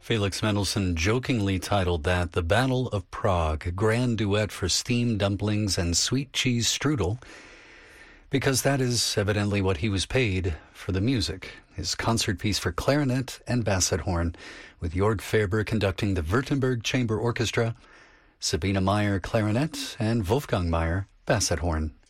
Felix Mendelssohn jokingly titled that The Battle of Prague, a grand duet for steamed dumplings and sweet cheese strudel, because that is evidently what he was paid for the music. His concert piece for clarinet and basset horn, with Jörg Faber conducting the Württemberg Chamber Orchestra, Sabine Meyer clarinet, and Wolfgang Meyer basset horn.